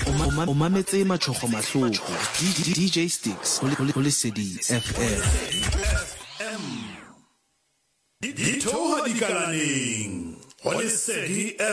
o mametse matšhogo mahloko DJ Sticks go Lesedi FM di thoha dikalaneng go Lesedi